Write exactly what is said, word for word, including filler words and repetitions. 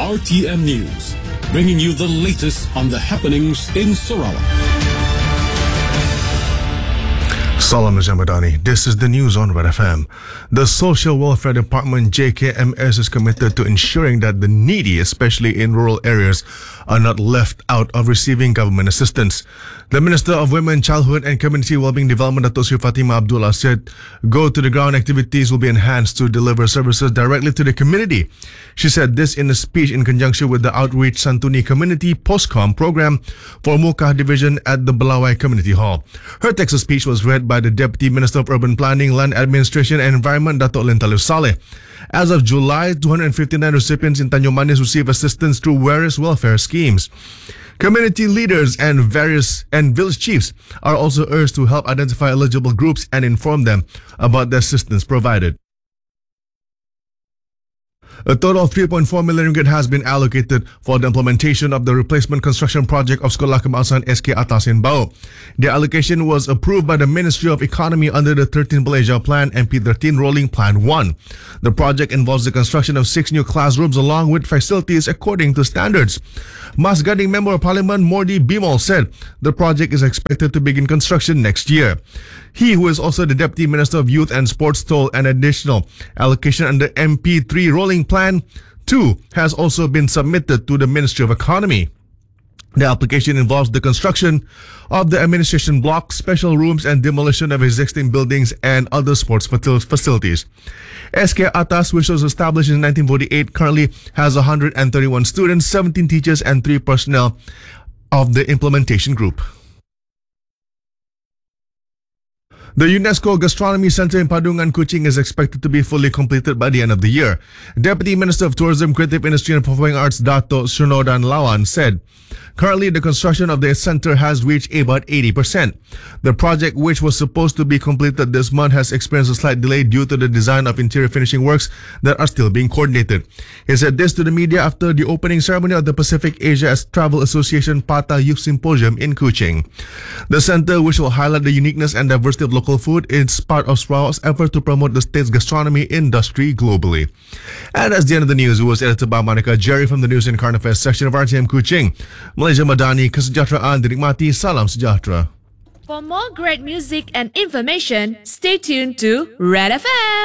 R T M News, bringing you the latest on the happenings in Sarawak. Salam Jamadani. This is the news on Red F M. The Social Welfare Department J K M S is committed to ensuring that the needy, especially in rural areas, are not left out of receiving government assistance. The Minister of Women, Childhood and Community Wellbeing Development, Dato' Sri Fatima Abdullah, said go-to-the-ground activities will be enhanced to deliver services directly to the community. She said this in a speech in conjunction with the Outreach Santuni Community Postcom program for Mukah Division at the Belawai Community Hall. Her text of speech was read by the Deputy Minister of Urban Planning, Land Administration and Environment, Dato' Lintalus Saleh. As of July, two hundred fifty-nine recipients in Tanjung Manis receive assistance through various welfare schemes. Community leaders and various and village chiefs are also urged to help identify eligible groups and inform them about the assistance provided. A total of three point four million ringgit has been allocated for the implementation of the replacement construction project of Sekolah Kebangsaan S K Atas in Bau. The allocation was approved by the Ministry of Economy under the thirteen Malaysia Plan M P thirteen Rolling Plan one. The project involves the construction of six new classrooms along with facilities according to standards. Mas Gading Member of Parliament Mordi Bimol said the project is expected to begin construction next year. He, who is also the Deputy Minister of Youth and Sports, told an additional allocation under M P three Rolling Plan two has also been submitted to the Ministry of Economy. The application involves the construction of the administration block, special rooms and demolition of existing buildings and other sports facilities. S K Atas, which was established in nineteen forty-eight, currently has one hundred thirty-one students, seventeen teachers and three personnel of the implementation group. The UNESCO Gastronomy Center in Padungan, Kuching is expected to be fully completed by the end of the year. Deputy Minister of Tourism, Creative Industry and Performing Arts, Dato' Srinodan Lawan, said currently the construction of the center has reached about eighty percent. The project, which was supposed to be completed this month, has experienced a slight delay due to the design of interior finishing works that are still being coordinated. He said this to the media after the opening ceremony of the Pacific Asia Travel Association PATA Youth Symposium in Kuching. The center, which will highlight the uniqueness and diversity of local food, is part of Sarawak's effort to promote the state's gastronomy industry globally. And that's the end of the news. It was edited by Monica Jerry from the News and Current Affairs section of R T M Kuching. Malaysia Madani, kesejahteraan dinikmati, salam sejahtera. For more great music and information, stay tuned to Red F M.